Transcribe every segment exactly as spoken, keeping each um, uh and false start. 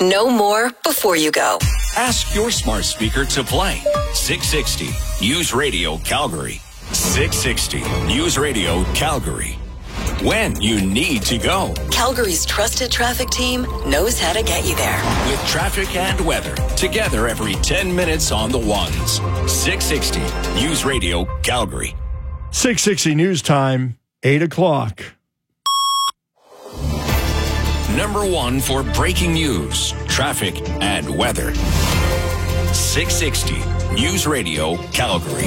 Know more before you go. Ask your smart speaker to play six sixty News Radio Calgary. six sixty News Radio Calgary. When you need to go. Calgary's trusted traffic team knows how to get you there. With traffic and weather together every ten minutes on the ones. six sixty News Radio Calgary. six sixty News Time, eight o'clock. Number one for breaking news, traffic, and weather. six sixty News Radio Calgary.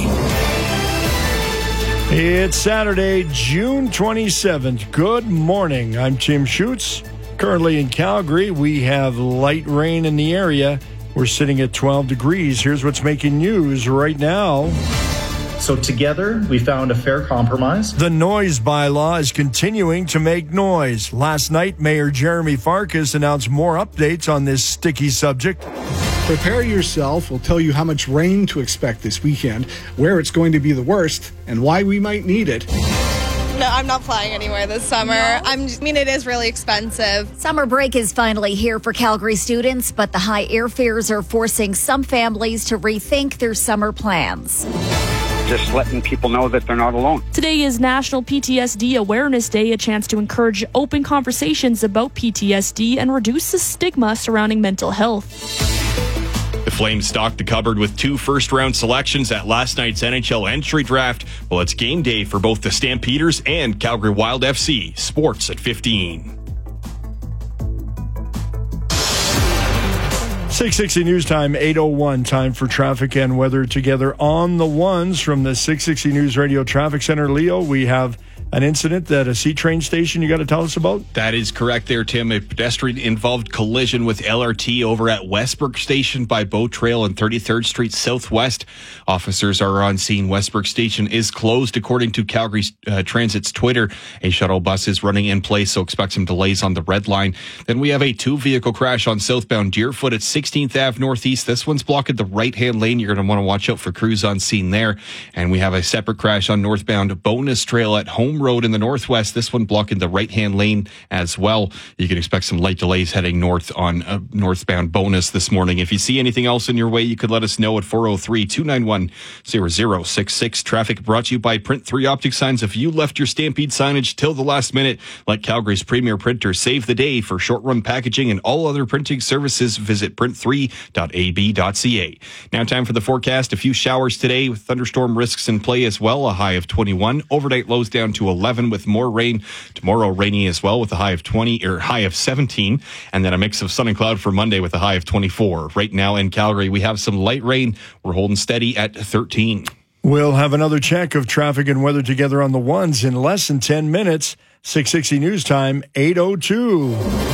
It's Saturday, June twenty-seventh. Good morning. I'm Tim Schutz. Currently in Calgary, we have light rain in the area. We're sitting at twelve degrees. Here's what's making news right now. So together, we found a fair compromise. The noise bylaw is continuing to make noise. Last night, Mayor Jeremy Farkas announced more updates on this sticky subject. Prepare yourself. We'll tell you how much rain to expect this weekend, where it's going to be the worst, and why we might need it. No, I'm not flying anywhere this summer. No. I'm, I mean, it is really expensive. Summer break is finally here for Calgary students, but the high airfares are forcing some families to rethink their summer plans. Just letting people know that they're not alone. Today is National P T S D Awareness Day, a chance to encourage open conversations about P T S D and reduce the stigma surrounding mental health. The Flames stocked the cupboard with two first-round selections at last night's N H L entry draft. Well, it's game day for both the Stampeders and Calgary Wild F C. Sports at fifteen. six sixty News Time, eight oh one. Time for traffic and weather together on the ones from the six sixty News Radio Traffic Center. Leo, we have an incident at a C-Train station you got to tell us about? That is correct there, Tim. A pedestrian-involved collision with L R T over at Westbrook Station by Boat Trail and thirty-third Street Southwest. Officers are on scene. Westbrook Station is closed, according to Calgary uh, Transit's Twitter. A shuttle bus is running in place, so expect some delays on the red line. Then we have a two-vehicle crash on southbound Deerfoot at sixteenth Avenue Northeast. This one's blocking the right-hand lane. You're going to want to watch out for crews on scene there. And we have a separate crash on northbound Bonus Trail at Home Road in the northwest. This one blocking the right-hand lane as well. You can expect some light delays heading north on uh, northbound Bonus this morning. If you see anything else in your way, you could let us know at four oh three, two nine one, zero zero six six. Traffic brought to you by Print three Optic Signs. If you left your Stampede signage till the last minute, let Calgary's premier printer save the day. For short-run packaging and all other printing services, visit print three dot a b dot c a. Now time for the forecast. A few showers today with thunderstorm risks in play as well. A high of twenty-one. Overnight lows down to eleven with more rain. Tomorrow rainy as well with a high of twenty or high of seventeen. And then a mix of sun and cloud for Monday with a high of twenty-four. Right now in Calgary, we have some light rain. We're holding steady at thirteen. We'll have another check of traffic and weather together on the ones in less than ten minutes. six sixty News Time, eight oh two.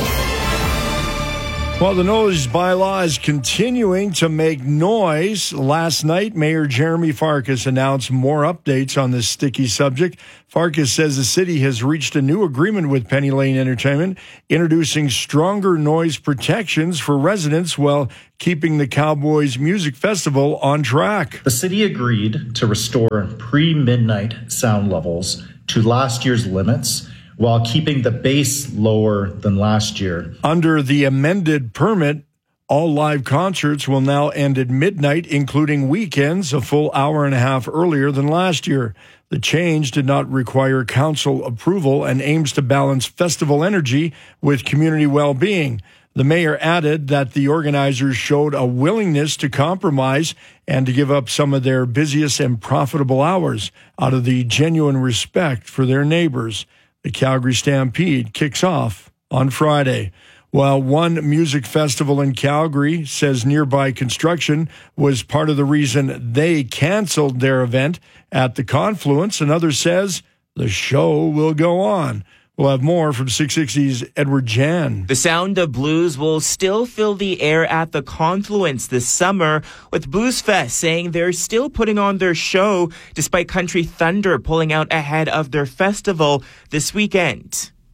Well, the noise bylaw is continuing to make noise. Last night, Mayor Jeremy Farkas announced more updates on this sticky subject. Farkas says the city has reached a new agreement with Penny Lane Entertainment, introducing stronger noise protections for residents while keeping the Cowboys Music Festival on track. The city agreed to restore pre-midnight sound levels to last year's limits, while keeping the base lower than last year. Under the amended permit, all live concerts will now end at midnight, including weekends, a full hour and a half earlier than last year. The change did not require council approval and aims to balance festival energy with community well-being. The mayor added that the organizers showed a willingness to compromise and to give up some of their busiest and profitable hours out of the genuine respect for their neighbors. The Calgary Stampede kicks off on Friday. While one music festival in Calgary says nearby construction was part of the reason they canceled their event at the Confluence, another says the show will go on. We'll have more from six sixty's Edward Jan. The sound of blues will still fill the air at the Confluence this summer, with Blues Fest saying they're still putting on their show despite Country Thunder pulling out ahead of their festival this weekend.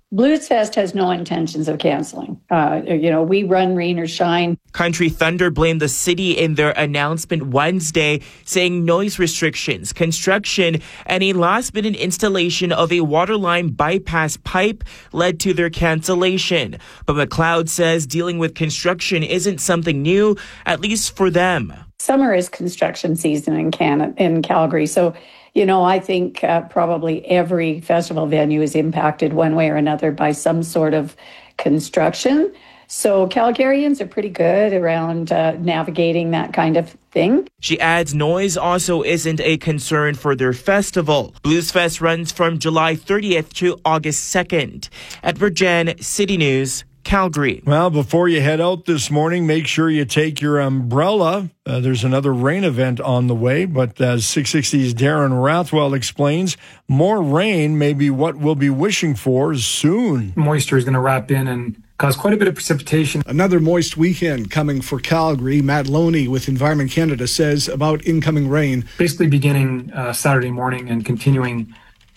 Blues Fest has no intentions of canceling. Uh, you know, we run rain or shine. Country Thunder blamed the city in their announcement Wednesday, saying noise restrictions, construction, and a last-minute installation of a waterline bypass pipe led to their cancellation. But McLeod says dealing with construction isn't something new, at least for them. Summer is construction season in Canada, in Calgary, so you know, I think uh, probably every festival venue is impacted one way or another by some sort of construction. So Calgarians are pretty good around uh, navigating that kind of thing. She adds noise also isn't a concern for their festival. Blues Fest runs from July thirtieth to August second. Edward Jen, City News, Calgary. Well, before you head out this morning, make sure you take your umbrella. Uh, there's another rain event on the way, but as six sixty's Darren Rathwell explains, more rain may be what we'll be wishing for soon. Moisture is going to wrap in and cause quite a bit of precipitation. Another moist weekend coming for Calgary. Matt Loney with Environment Canada says about incoming rain. Basically beginning uh, Saturday morning and continuing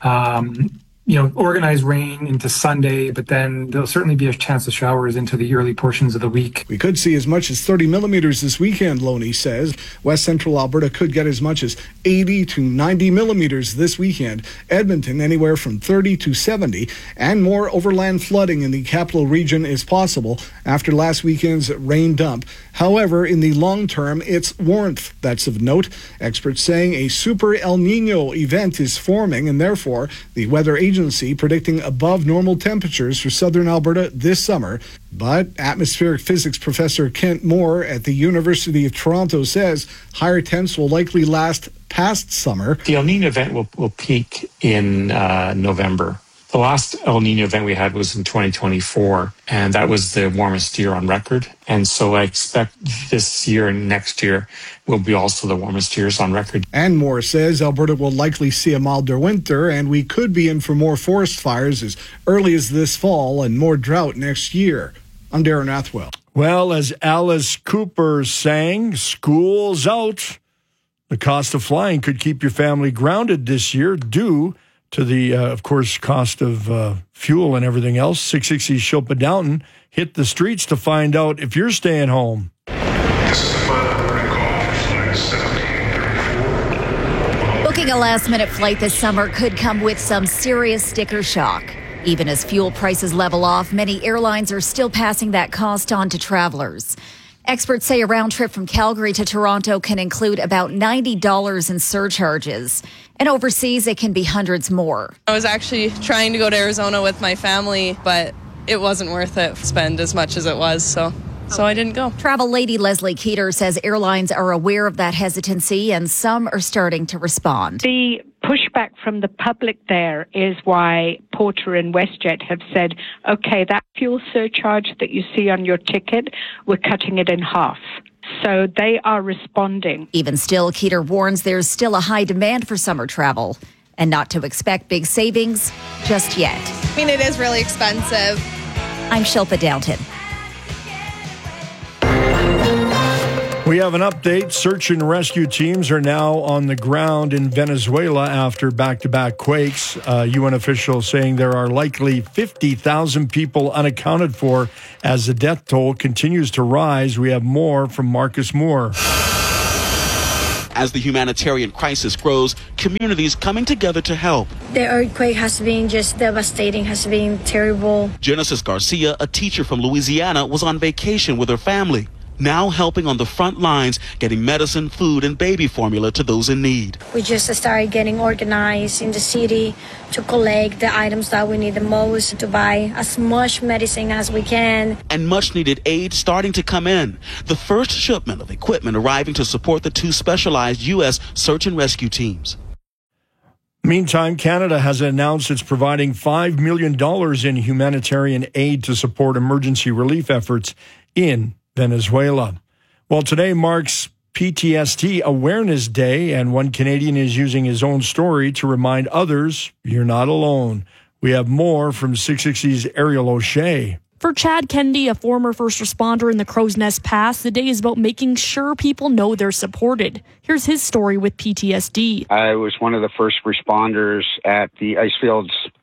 um, you know, organized rain into Sunday, but then there'll certainly be a chance of showers into the early portions of the week. We could see as much as thirty millimeters this weekend, Loney says. West Central Alberta could get as much as eighty to ninety millimeters this weekend. Edmonton anywhere from thirty to seventy, and more overland flooding in the capital region is possible after last weekend's rain dump. However, in the long term, it's warmth that's of note. Experts saying a super El Nino event is forming, and therefore the weather agency Agency predicting above normal temperatures for southern Alberta this summer. But atmospheric physics professor Kent Moore at the University of Toronto says higher temps will likely last past summer. The El Nino event will, will peak in uh, November. The last El Nino event we had was in twenty twenty-four, and that was the warmest year on record. And so I expect this year and next year will be also the warmest years on record. And Moore says Alberta will likely see a milder winter, and we could be in for more forest fires as early as this fall and more drought next year. I'm Darren Athwell. Well, as Alice Cooper sang, school's out. The cost of flying could keep your family grounded this year due to the, uh, of course, cost of uh, fuel and everything else. six sixty Shilpa Downton hit the streets to find out if you're staying home. Booking a last-minute flight this summer could come with some serious sticker shock. Even as fuel prices level off, many airlines are still passing that cost on to travelers. Experts say a round trip from Calgary to Toronto can include about ninety dollars in surcharges. And overseas, it can be hundreds more. I was actually trying to go to Arizona with my family, but it wasn't worth it to spend as much as it was, so so I didn't go. Travel lady Leslie Keeter says airlines are aware of that hesitancy and some are starting to respond. The pushback from the public there is why Porter and WestJet have said, okay, that fuel surcharge that you see on your ticket, we're cutting it in half. So they are responding. Even still, Keeter warns there's still a high demand for summer travel and not to expect big savings just yet. I mean, it is really expensive. I'm Shilpa Downton. We have an update. Search and rescue teams are now on the ground in Venezuela after back-to-back quakes. Uh, U N officials saying there are likely fifty thousand people unaccounted for as the death toll continues to rise. We have more from Marcus Moore. As the humanitarian crisis grows, communities coming together to help. The earthquake has been just devastating, has been terrible. Genesis Garcia, a teacher from Louisiana, was on vacation with her family, now helping on the front lines, getting medicine, food, and baby formula to those in need. We just started getting organized in the city to collect the items that we need the most, to buy as much medicine as we can. And much needed aid starting to come in. The first shipment of equipment arriving to support the two specialized U S search and rescue teams. Meantime, Canada has announced it's providing five million dollars in humanitarian aid to support emergency relief efforts in Venezuela. Well, today marks P T S D Awareness Day, and one Canadian is using his own story to remind others you're not alone. We have more from six sixty's Ariel O'Shea. For Chad Kennedy, a former first responder in the Crow's Nest Pass, the day is about making sure people know they're supported. Here's his story with P T S D. I was one of the first responders at the Icefields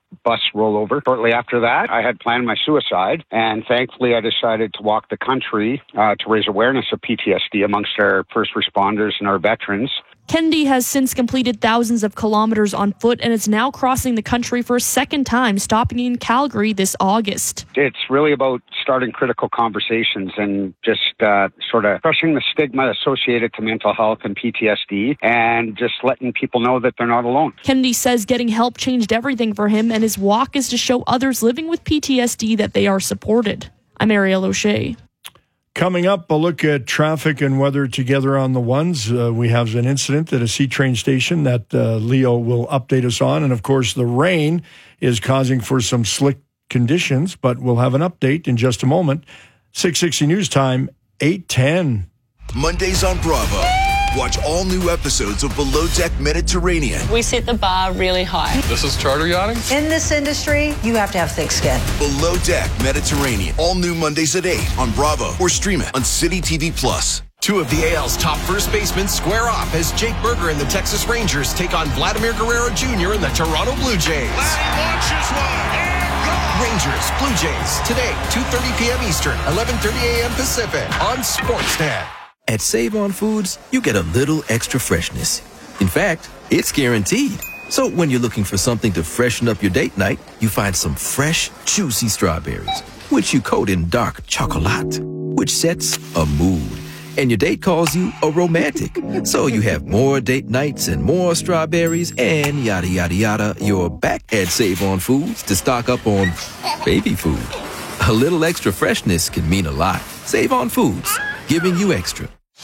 bus rollover. Shortly after that, I had planned my suicide, and thankfully I decided to walk the country uh, to raise awareness of P T S D amongst our first responders and our veterans. Kennedy has since completed thousands of kilometers on foot and is now crossing the country for a second time, stopping in Calgary this August. It's really about starting critical conversations and just uh, sort of crushing the stigma associated to mental health and P T S D and just letting people know that they're not alone. Kennedy says getting help changed everything for him, and his walk is to show others living with P T S D that they are supported. I'm Ariel O'Shea. Coming up, a look at traffic and weather together on the ones. Uh, we have an incident at a C-train station that uh, Leo will update us on. And, of course, the rain is causing for some slick conditions, but we'll have an update in just a moment. six sixty News Time, eight ten. Mondays on Bravo. Watch all new episodes of Below Deck Mediterranean. We set the bar really high. This is charter yachting. In this industry, you have to have thick skin. Below Deck Mediterranean. All new Mondays at eight on Bravo or stream it on City T V Plus. Two of the A L's top first basemen square off as Jake Berger and the Texas Rangers take on Vladimir Guerrero Junior and the Toronto Blue Jays. Launches one and gone. Rangers, Blue Jays, today, two thirty p.m. Eastern, eleven thirty a.m. Pacific on Sportsnet. At Save On Foods, you get a little extra freshness. In fact, it's guaranteed. So when you're looking for something to freshen up your date night, you find some fresh, juicy strawberries, which you coat in dark chocolate, which sets a mood. And your date calls you a romantic. So you have more date nights and more strawberries and yada, yada, yada. You're back at Save On Foods to stock up on baby food. A little extra freshness can mean a lot. Save On Foods, giving you extra.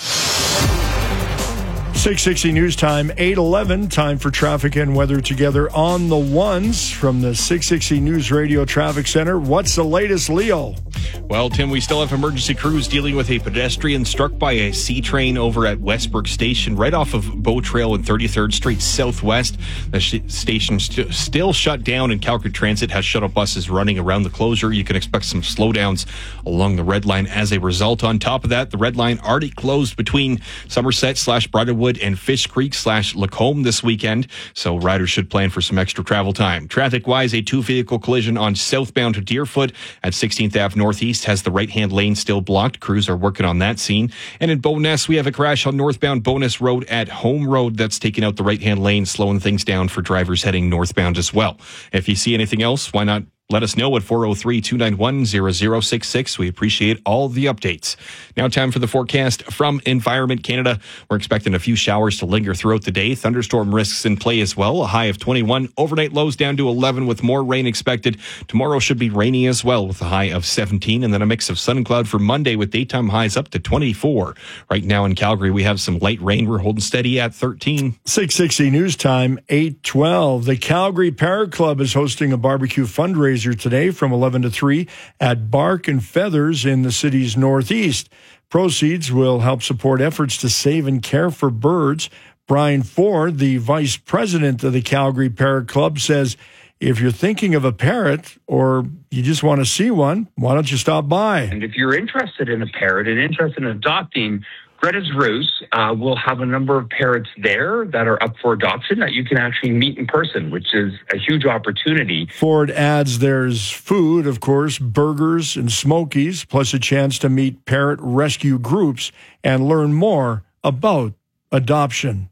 six sixty News Time, eight eleven. Time for traffic and weather together on the ones from the six sixty News Radio Traffic Center. What's the latest, Leo? Well, Tim, we still have emergency crews dealing with a pedestrian struck by a C-train over at Westbrook Station, right off of Bow Trail and thirty-third Street Southwest. The sh- station st- still shut down, and Calgary Transit has shuttle buses running around the closure. You can expect some slowdowns along the red line as a result. On top of that, the red line already closed between Somerset slash Bridlewood and Fish Creek slash Lacombe this weekend, so riders should plan for some extra travel time. Traffic-wise, a two-vehicle collision on southbound to Deerfoot at sixteenth Avenue Northeast has the right-hand lane still blocked. Crews are working on that scene. And in Bowness, we have a crash on northbound Bowness Road at Home Road that's taking out the right-hand lane, slowing things down for drivers heading northbound as well. If you see anything else, why not let us know at four oh three, two nine one, zero zero six six. We appreciate all the updates. Now time for the forecast from Environment Canada. We're expecting a few showers to linger throughout the day. Thunderstorm risks in play as well. A high of twenty-one. Overnight lows down to eleven with more rain expected. Tomorrow should be rainy as well with a high of seventeen. And then a mix of sun and cloud for Monday with daytime highs up to twenty-four. Right now in Calgary, we have some light rain. We're holding steady at thirteen. six sixty News Time, eight twelve. The Calgary Parrot Club is hosting a barbecue fundraiser today from eleven to three at Bark and Feathers in the city's northeast. Proceeds will help support efforts to save and care for birds. Brian Ford, the vice president of the Calgary Parrot Club, says if you're thinking of a parrot or you just want to see one, why don't you stop by? And if you're interested in a parrot and interested in adopting, Greta's Roost uh, will have a number of parrots there that are up for adoption that you can actually meet in person, which is a huge opportunity. Ford adds there's food, of course, burgers and smokies, plus a chance to meet parrot rescue groups and learn more about adoption.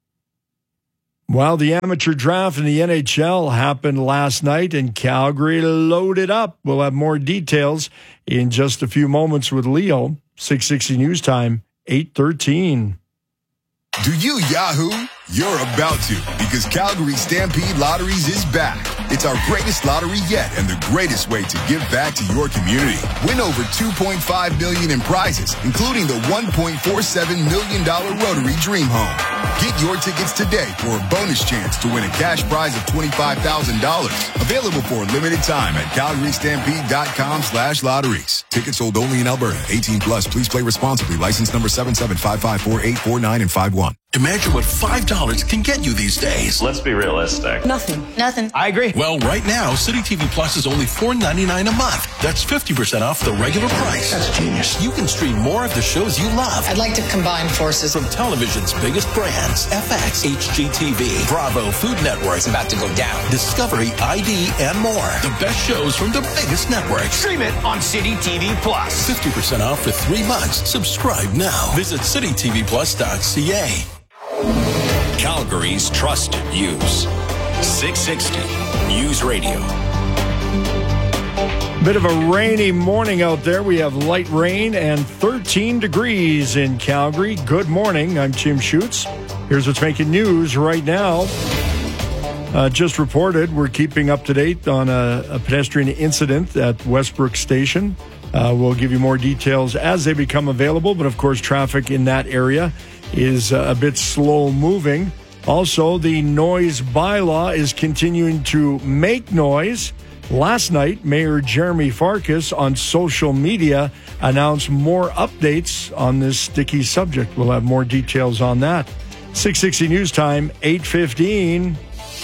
Well, the amateur draft in the N H L happened last night, and Calgary loaded up. We'll have more details in just a few moments with Leo. six sixty News Time, eight thirteen. Do you Yahoo? You're about to, because Calgary Stampede Lotteries is back. It's our greatest lottery yet and the greatest way to give back to your community. Win over two point five million dollars in prizes, including the one point four seven million dollars Rotary Dream Home. Get your tickets today for a bonus chance to win a cash prize of twenty-five thousand dollars. Available for a limited time at calgary stampede dot com slash lotteries. Tickets sold only in Alberta. eighteen plus. Please play responsibly. License number seven seven five five four eight four nine and five one. Imagine what five dollars can get you these days. Let's be realistic. Nothing. Nothing. I agree. Well, right now, City T V Plus is only four ninety-nine a month. That's fifty percent off the regular price. That's genius. You can stream more of the shows you love. I'd like to combine forces. From television's biggest brands, F X, H G T V, Bravo, Food Network. It's about to go down. Discovery, I D, and more. The best shows from the biggest networks. Stream it on City T V Plus. fifty percent off for three months. Subscribe now. Visit city t v plus dot c a. Calgary's trusted news. six sixty News Radio. Bit of a rainy morning out there. We have light rain and thirteen degrees in Calgary. Good morning. I'm Jim Schutz. Here's what's making news right now. Uh, just reported, we're keeping up to date on a, a pedestrian incident at Westbrook Station. Uh, we'll give you more details as they become available, but of course, traffic in that area is uh, a bit slow moving. Also, the noise bylaw is continuing to make noise. Last night, Mayor Jeremy Farkas on social media announced more updates on this sticky subject. We'll have more details on that. six sixty News Time, eight fifteen.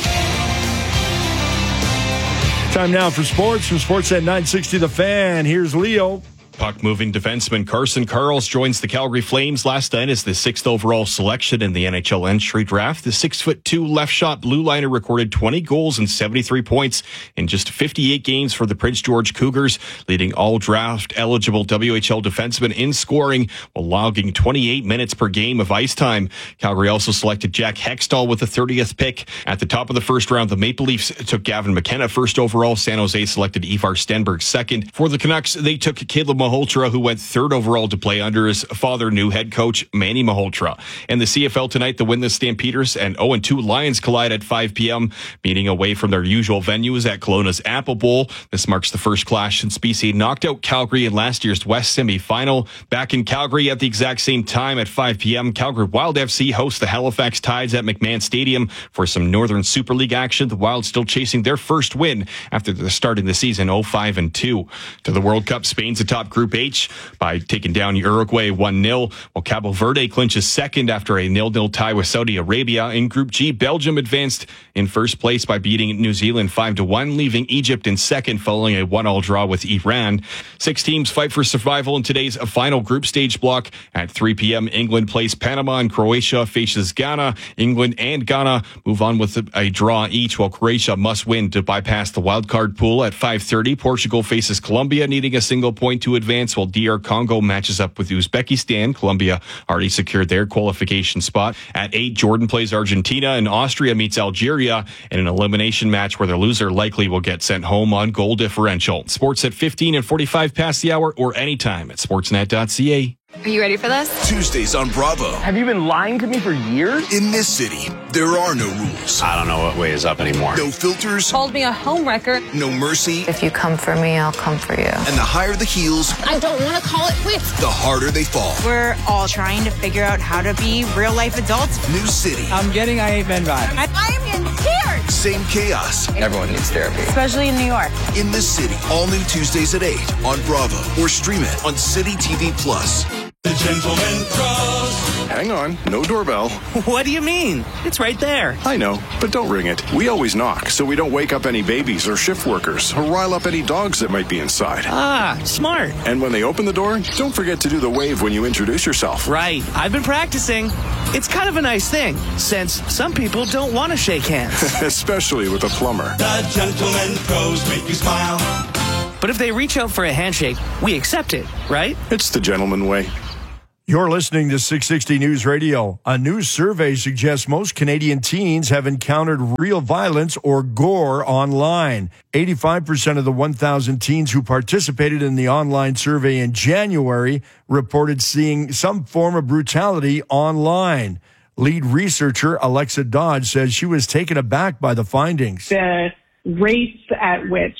Time now for sports. From Sports at nine sixty The Fan, here's Leo. Puck-moving defenseman Carson Karls joins the Calgary Flames last night as the sixth overall selection in the N H L entry draft. The six foot two left-shot blue liner recorded twenty goals and seventy-three points in just fifty-eight games for the Prince George Cougars, leading all draft-eligible W H L defensemen in scoring while logging twenty-eight minutes per game of ice time. Calgary also selected Jack Hextall with the thirtieth pick. At the top of the first round, the Maple Leafs took Gavin McKenna first overall. San Jose selected Ivar Stenberg second. For the Canucks, they took Caleb Malhotra, who went third overall to play under his father, new head coach Manny Malhotra. In the C F L tonight, the winless Stampeders and oh and two Lions collide at five p.m., meeting away from their usual venues at Kelowna's Apple Bowl. This marks the first clash since B C knocked out Calgary in last year's West semifinal. Back in Calgary at the exact same time at five p.m., Calgary Wild F C hosts the Halifax Tides at McMahon Stadium for some Northern Super League action. The Wild still chasing their first win after the starting the season oh five and two. To the World Cup, Spain's atop Group H by taking down Uruguay one nil, while Cabo Verde clinches second after a nil nil tie with Saudi Arabia. In Group G, Belgium advanced in first place by beating New Zealand five to one, leaving Egypt in second following a one all draw with Iran. Six teams fight for survival in today's final group stage block. At three p.m., England plays Panama and Croatia faces Ghana. England and Ghana move on with a draw each, while Croatia must win to bypass the wildcard pool. At five thirty, Portugal faces Colombia, needing a single point to advance, while D R Congo matches up with Uzbekistan. Colombia already secured their qualification spot. At eight, Jordan plays Argentina, and Austria meets Algeria in an elimination match where the loser likely will get sent home on goal differential. Sports at fifteen and forty-five past the hour or anytime at sportsnet dot c a. Are you ready for this? Tuesdays on Bravo. Have you been lying to me for years? In this city, there are no rules. I don't know what way is up anymore. No filters. Called me a homewrecker. No mercy. If you come for me, I'll come for you. And the higher the heels, I don't want to call it quits. the harder they fall. We're all trying to figure out how to be real life adults. New city. I'm getting I Hate Men vibes. I, I am getting scared. Same chaos. Everyone needs therapy. Especially in New York. In this city. All new Tuesdays at eight on Bravo or stream it on City T V Plus. The Gentleman Cross. Hang on, no doorbell. What do you mean? It's right there. I know, but don't ring it. We always knock, so we don't wake up any babies or shift workers or rile up any dogs that might be inside. Ah, smart. And when they open the door, don't forget to do the wave when you introduce yourself. Right. I've been practicing. It's kind of a nice thing, since some people don't want to shake hands. Especially with a plumber. The Gentleman Pros make you smile. But if they reach out for a handshake, we accept it, right? It's the gentleman way. You're listening to six sixty News Radio. A new survey suggests most Canadian teens have encountered real violence or gore online. eighty-five percent of the one thousand teens who participated in the online survey in January reported seeing some form of brutality online. Lead researcher Alexa Dodge says she was taken aback by the findings. The rates at which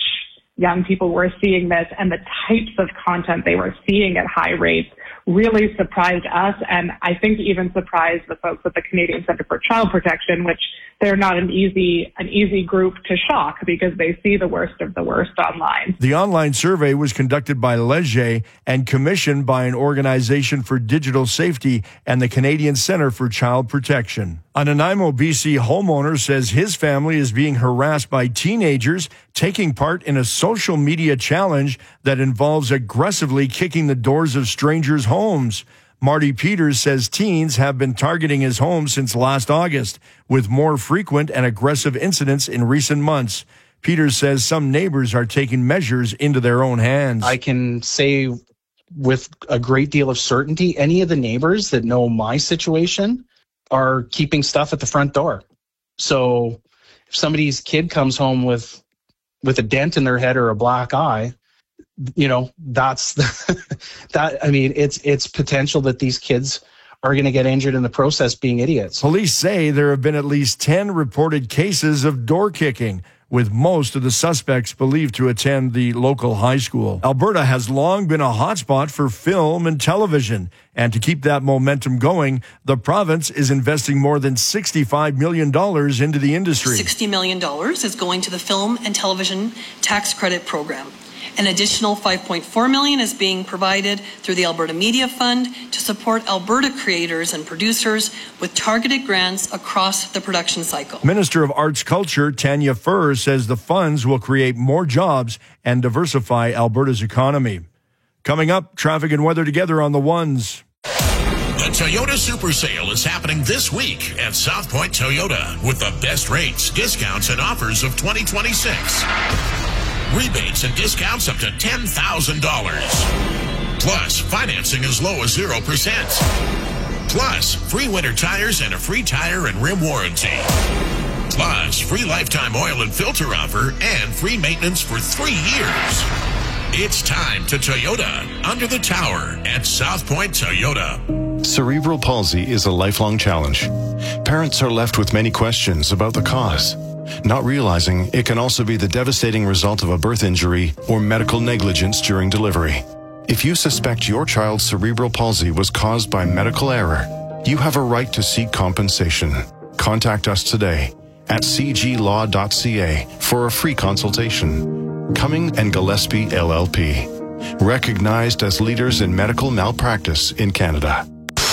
young people were seeing this and the types of content they were seeing at high rates really surprised us, and I think even surprised the folks at the Canadian Centre for Child Protection, which they're not an easy an easy group to shock because they see the worst of the worst online. The online survey was conducted by Leger and commissioned by an organization for digital safety and the Canadian Centre for Child Protection. A Nanaimo, B C homeowner says his family is being harassed by teenagers taking part in a social media challenge that involves aggressively kicking the doors of strangers' homes. Marty Peters says teens have been targeting his home since last August, with more frequent and aggressive incidents in recent months. Peters says some neighbors are taking measures into their own hands. I can say with a great deal of certainty, any of the neighbors that know my situation are keeping stuff at the front door. So if somebody's kid comes home with with a dent in their head or a black eye, you know, that's the, that. I mean, it's it's potential that these kids are going to get injured in the process being idiots. Police say there have been at least ten reported cases of door kicking, with most of the suspects believed to attend the local high school. Alberta has long been a hotspot for film and television, and to keep that momentum going, the province is investing more than sixty-five million dollars into the industry. sixty million dollars is going to the Film and Television Tax Credit Program. An additional five point four million dollars is being provided through the Alberta Media Fund to support Alberta creators and producers with targeted grants across the production cycle. Minister of Arts Culture Tanya Furr says the funds will create more jobs and diversify Alberta's economy. Coming up, traffic and weather together on the ones. The Toyota Super Sale is happening this week at South Point Toyota with the best rates, discounts, and offers of twenty twenty-six. Rebates and discounts up to ten thousand dollars. Plus, financing as low as zero percent. Plus, free winter tires and a free tire and rim warranty. Plus, free lifetime oil and filter offer and free maintenance for three years. It's time to Toyota under the tower at South Point Toyota. Cerebral palsy is a lifelong challenge. Parents are left with many questions about the cause, not realizing it can also be the devastating result of a birth injury or medical negligence during delivery. If you suspect your child's cerebral palsy was caused by medical error, you have a right to seek compensation. Contact us today at c g law dot c a for a free consultation. Cumming and Gillespie L L P, recognized as leaders in medical malpractice in Canada.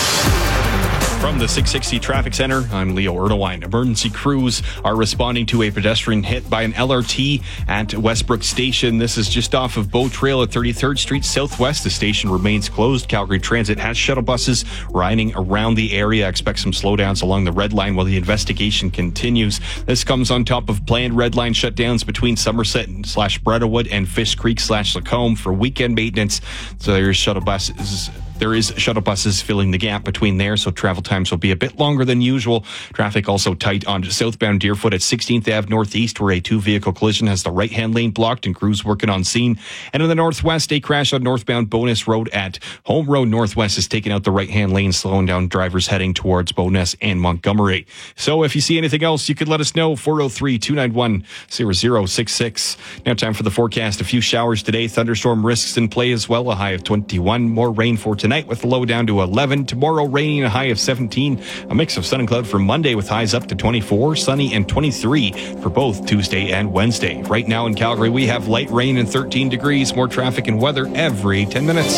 From the six sixty Traffic Center, I'm Leo Erdewine. Emergency crews are responding to a pedestrian hit by an L R T at Westbrook Station. This is just off of Bow Trail at thirty-third Street Southwest. The station remains closed. Calgary Transit has shuttle buses riding around the area. Expect some slowdowns along the red line while the investigation continues. This comes on top of planned red line shutdowns between Somerset slash Brettawood and Fish Creek slash Lacombe for weekend maintenance. So there's shuttle buses. There is shuttle buses filling the gap between there, so travel times will be a bit longer than usual. Traffic also tight on southbound Deerfoot at sixteenth Avenue Northeast, where a two-vehicle collision has the right-hand lane blocked and crews working on scene. And in the northwest, a crash on northbound Bonus Road at Home Road Northwest has taken out the right-hand lane, slowing down drivers heading towards Bowness and Montgomery. So if you see anything else, you could let us know. four oh three, two nine one, zero zero six six. Now time for the forecast. A few showers today. Thunderstorm risks in play as well. A high of twenty-one. More rain for tonight. Tonight with the low down to eleven. Tomorrow raining, a high of seventeen. A mix of sun and cloud for Monday with highs up to twenty-four, sunny and twenty-three for both Tuesday and Wednesday. Right now in Calgary, we have light rain and thirteen degrees. More traffic and weather every ten minutes.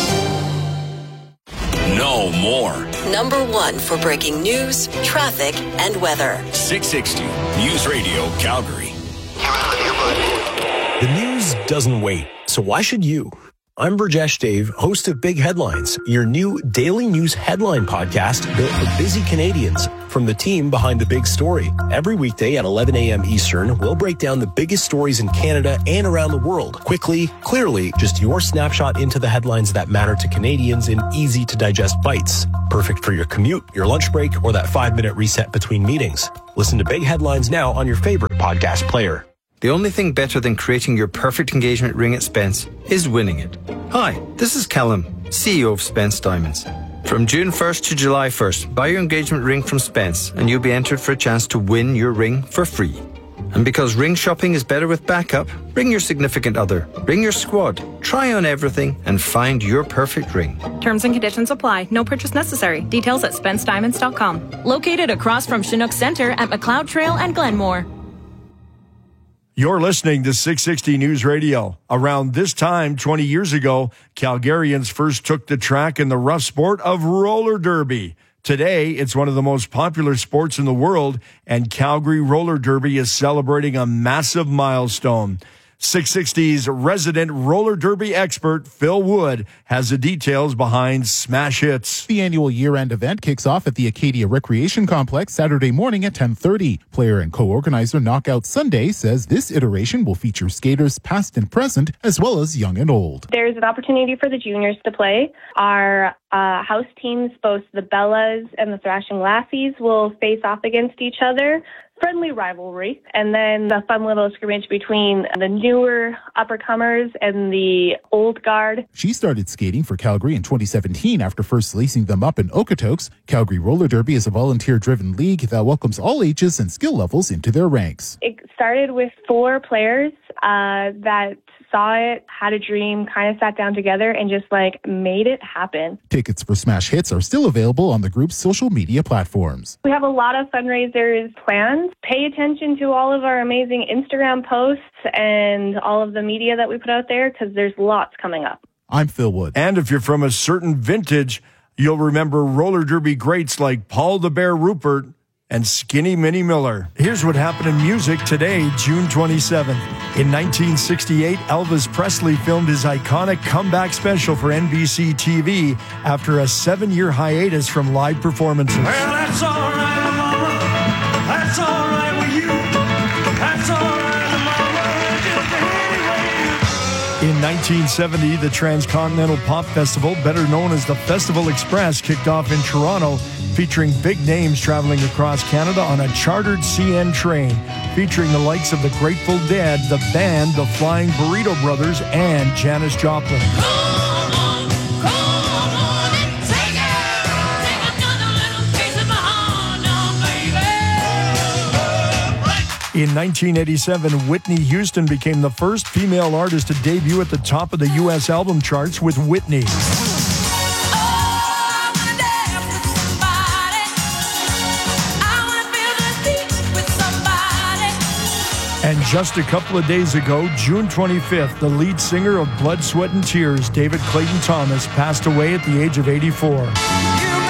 No more. Number one for breaking news, traffic, and weather. six sixty News Radio Calgary. The news doesn't wait, so why should you? I'm Burjesh Dave, host of Big Headlines, your new daily news headline podcast built for busy Canadians from the team behind the big story. Every weekday at eleven a.m. Eastern, we'll break down the biggest stories in Canada and around the world. Quickly, clearly, just your snapshot into the headlines that matter to Canadians in easy-to-digest bites. Perfect for your commute, your lunch break, or that five-minute reset between meetings. Listen to Big Headlines now on your favorite podcast player. The only thing better than creating your perfect engagement ring at Spence is winning it. Hi, this is Callum, C E O of Spence Diamonds. From June first to July first, buy your engagement ring from Spence and you'll be entered for a chance to win your ring for free. And because ring shopping is better with backup, bring your significant other, bring your squad, try on everything, and find your perfect ring. Terms and conditions apply. No purchase necessary. Details at spence diamonds dot com. Located across from Chinook Center at McLeod Trail and Glenmore. You're listening to six sixty News Radio. Around this time, twenty years ago, Calgarians first took the track in the rough sport of roller derby. Today, it's one of the most popular sports in the world, and Calgary Roller Derby is celebrating a massive milestone. six sixty's resident roller derby expert, Phil Wood, has the details behind Smash Hits. The annual year-end event kicks off at the Acadia Recreation Complex Saturday morning at ten thirty. Player and co-organizer Knockout Sunday says this iteration will feature skaters past and present, as well as young and old. There's an opportunity for the juniors to play. Our uh, house teams, both the Bellas and the Thrashing Lassies, will face off against each other. Friendly rivalry, and then the fun little scrimmage between the newer uppercomers and the old guard. She started skating for Calgary in twenty seventeen after first lacing them up in Okotoks. Calgary Roller Derby is a volunteer-driven league that welcomes all ages and skill levels into their ranks. It started with four players uh, that saw it, had a dream, kind of sat down together and just like made it happen. Tickets for Smash Hits are still available on the group's social media platforms. We have a lot of fundraisers planned. Pay attention to all of our amazing Instagram posts and all of the media that we put out there because there's lots coming up. I'm Phil Wood. And if you're from a certain vintage, you'll remember roller derby greats like Paul the Bear Rupert and Skinny Minnie Miller. Here's what happened in music today, June twenty-seventh. In nineteen sixty-eight, Elvis Presley filmed his iconic comeback special for N B C T V after a seven-year hiatus from live performances. Well, that's all right, Mama. That's all right with you. That's all right, Mama. Just any way you. In nineteen seventy, the Transcontinental Pop Festival, better known as the Festival Express, kicked off in Toronto, featuring big names traveling across Canada on a chartered C N train, featuring the likes of the Grateful Dead, the band, the Flying Burrito Brothers, and Janis Joplin. In nineteen eighty-seven, Whitney Houston became the first female artist to debut at the top of the U S album charts with Whitney. And just a couple of days ago, June twenty-fifth, the lead singer of Blood, Sweat and Tears, David Clayton Thomas, passed away at the age of eighty-four.